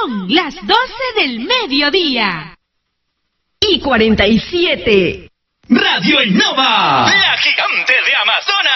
Son las 12 del mediodía. Y 47. Radio Innova, la gigante de Amazonas.